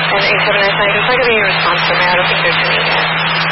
And 8795, just like a response from me. I don't think there's any